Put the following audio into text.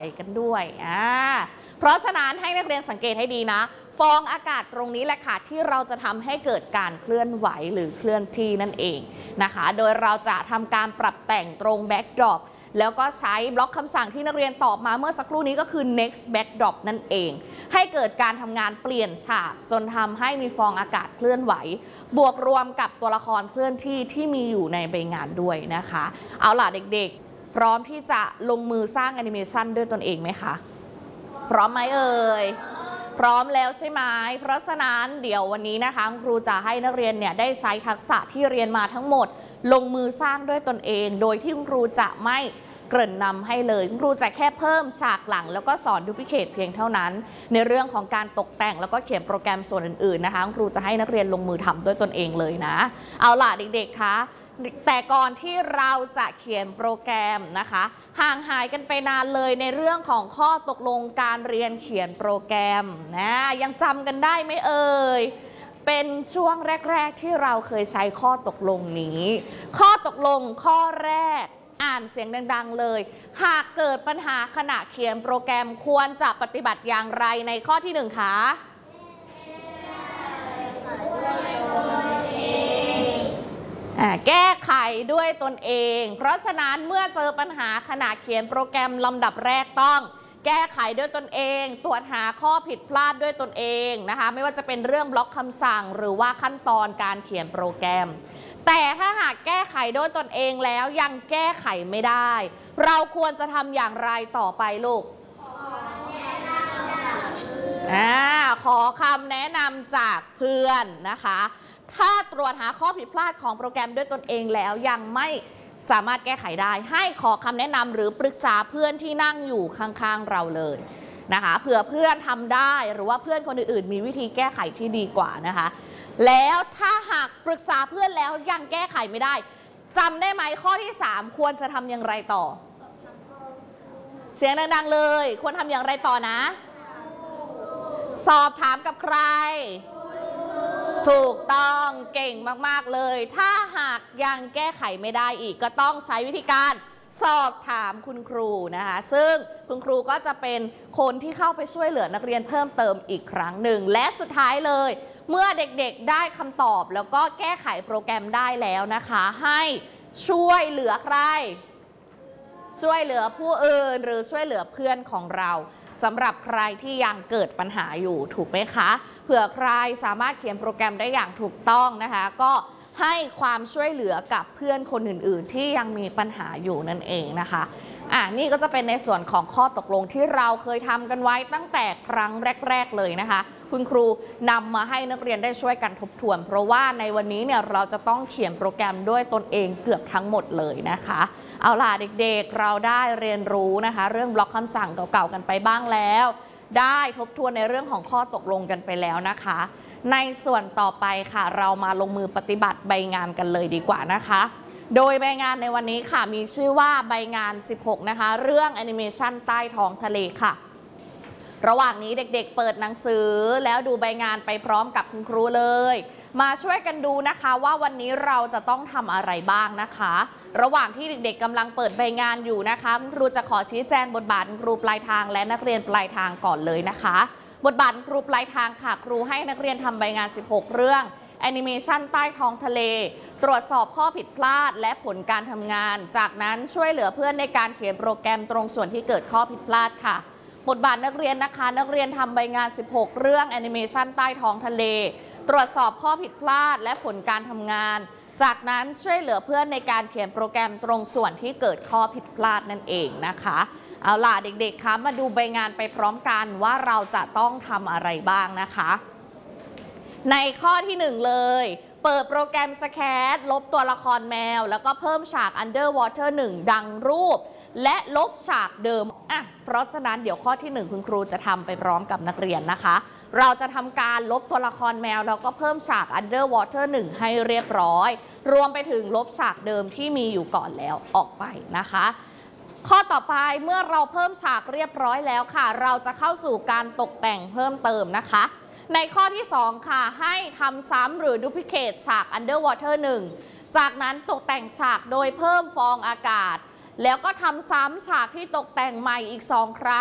กันด้วยเพราะฉะนั้นให้นักเรียนสังเกตให้ดีนะฟองอากาศตรงนี้แหละค่ะที่เราจะทำให้เกิดการเคลื่อนไหวหรือเคลื่อนที่นั่นเองนะคะโดยเราจะทำการปรับแต่งตรงแบ็กดรอปแล้วก็ใช้บล็อกคำสั่งที่นักเรียนตอบมาเมื่อสักครู่นี้ก็คือ next backdrop นั่นเองให้เกิดการทำงานเปลี่ยนฉากจนทำให้มีฟองอากาศเคลื่อนไหวบวกรวมกับตัวละครเคลื่อนที่ที่มีอยู่ในใบงานด้วยนะคะเอาล่ะเด็กๆพร้อมที่จะลงมือสร้างแอนิเมชันด้วยตนเองไหมคะพร้อมไหมเอ่ยพร้อมแล้วใช่ไหมเพราะฉะนั้นเดี๋ยววันนี้นะคะครูจะให้นักเรียนเนี่ยได้ใช้ทักษะที่เรียนมาทั้งหมดลงมือสร้างด้วยตนเองโดยที่ครูจะไม่เกริ่นนำให้เลยครูจะแค่เพิ่มฉากหลังแล้วก็สอนดูพิเคทเพียงเท่านั้นในเรื่องของการตกแต่งแล้วก็เขียนโปรแกรมส่วนอื่นๆนะคะครูจะให้นักเรียนลงมือทำด้วยตนเองเลยนะเอาล่ะเด็กๆคะแต่ก่อนที่เราจะเขียนโปรแกรมนะคะห่างหายกันไปนานเลยในเรื่องของข้อตกลงการเรียนเขียนโปรแกรมนะยังจำกันได้ไหมเอ่ยเป็นช่วงแรกๆที่เราเคยใช้ข้อตกลงนี้ข้อตกลงข้อแรกอ่านเสียงดังๆเลยหากเกิดปัญหาขณะเขียนโปรแกรมควรจะปฏิบัติอย่างไรในข้อที่1คะแก้ไขด้วยตนเองเพราะฉะนั้นเมื่อเจอปัญหาขณะเขียนโปรแกรมลำดับแรกต้องแก้ไขด้วยตนเองตรวจหาข้อผิดพลาดด้วยตนเองนะคะไม่ว่าจะเป็นเรื่องบล็อกคำสั่งหรือว่าขั้นตอนการเขียนโปรแกรมแต่ถ้าหากแก้ไขด้วยตนเองแล้วยังแก้ไขไม่ได้เราควรจะทำอย่างไรต่อไปลูกขอคำแนะนำจากเพื่อนนะคะถ้าตรวจหาข้อผิดพลาดของโปรแกรมด้วยตนเองแล้วยังไม่สามารถแก้ไขได้ให้ขอคำแนะนำหรือปรึกษาเพื่อนที่นั่งอยู่ข้างๆเราเลยนะคะเผื่อเพื่อนทำได้หรือว่าเพื่อนคนอื่นๆมีวิธีแก้ไขที่ดีกว่านะคะแล้วถ้าหากปรึกษาเพื่อนแล้วยังแก้ไขไม่ได้จำได้ไหมข้อที่3ควรจะทำอย่างไรต่อเสียงดังๆเลยควรทำอย่างไรต่อนะสอบถามกับใครถูกต้องเก่งมากๆเลยถ้าหากยังแก้ไขไม่ได้อีกก็ต้องใช้วิธีการสอบถามคุณครูนะคะซึ่งคุณครูก็จะเป็นคนที่เข้าไปช่วยเหลือนักเรียนเพิ่มเติมอีกครั้งหนึ่งและสุดท้ายเลยเมื่อเด็กๆได้คำตอบแล้วก็แก้ไขโปรแกรมได้แล้วนะคะให้ช่วยเหลือใครช่วยเหลือผู้อื่นหรือช่วยเหลือเพื่อนของเราสำหรับใครที่ยังเกิดปัญหาอยู่ถูกไหมคะเผื่อใครสามารถเขียนโปรแกรมได้อย่างถูกต้องนะคะก็ให้ความช่วยเหลือกับเพื่อนคนอื่นๆที่ยังมีปัญหาอยู่นั่นเองนะคะนี่ก็จะเป็นในส่วนของข้อตกลงที่เราเคยทำกันไว้ตั้งแต่ครั้งแรกๆเลยนะคะคุณครูนำมาให้นักเรียนได้ช่วยกันทบทวนเพราะว่าในวันนี้เนี่ยเราจะต้องเขียนโปรแกรมด้วยตนเองเกือบทั้งหมดเลยนะคะเอาล่ะเด็กๆเราได้เรียนรู้นะคะเรื่องบล็อกคำสั่งเก่าๆกันไปบ้างแล้วได้ทบทวนในเรื่องของข้อตกลงกันไปแล้วนะคะในส่วนต่อไปค่ะเรามาลงมือปฏิบัติใบงานกันเลยดีกว่านะคะโดยใบงานในวันนี้ค่ะมีชื่อว่าใบงาน16นะคะเรื่องแอนิเมชันใต้ท้องทะเลค่ะระหว่างนี้เด็กๆเปิดหนังสือแล้วดูใบงานไปพร้อมกับคุณครูเลยมาช่วยกันดูนะคะว่าวันนี้เราจะต้องทำอะไรบ้างนะคะระหว่างที่เด็กๆกำลังเปิดใบงานอยู่นะคะครูจะขอชี้แจงบทบาทครูปลายทางและนักเรียนปลายทางก่อนเลยนะคะบทบาทครูปลายทางค่ะครูให้นักเรียนทำใบงาน16เรื่องแอนิเมชันใต้ท้องทะเลตรวจสอบข้อผิดพลาดและผลการทำงานจากนั้นช่วยเหลือเพื่อนในการเขียนโปรแกรมตรงส่วนที่เกิดข้อผิดพลาดค่ะบทบาทนักเรียนนะคะนักเรียนทำใบงาน16เรื่องแอนิเมชันใต้ท้องทะเลตรวจสอบข้อผิดพลาดและผลการทำงานจากนั้นช่วยเหลือเพื่อนในการเขียนโปรแกรมตรงส่วนที่เกิดข้อผิดพลาดนั่นเองนะคะเอาล่ะเด็กๆคะมาดูใบงานไปพร้อมกันว่าเราจะต้องทำอะไรบ้างนะคะในข้อที่1เลยเปิดโปรแกรมสแคทลบตัวละครแมวแล้วก็เพิ่มฉาก Underwater 1 ดังรูปและลบฉากเดิมเพราะฉะนั้นเดี๋ยวข้อที่1คุณครูจะทำไปพร้อมกับนักเรียนนะคะเราจะทำการลบตัวละครแมวแล้วก็เพิ่มฉาก Underwater 1 ให้เรียบร้อยรวมไปถึงลบฉากเดิมที่มีอยู่ก่อนแล้วออกไปนะคะข้อต่อไปเมื่อเราเพิ่มฉากเรียบร้อยแล้วค่ะเราจะเข้าสู่การตกแต่งเพิ่มเติมนะคะในข้อที่2ค่ะให้ทำซ้ำหรือ duplicate ฉาก Underwater 1จากนั้นตกแต่งฉากโดยเพิ่มฟองอากาศแล้วก็ทำซ้ำฉากที่ตกแต่งใหม่อีก2 ครั้ง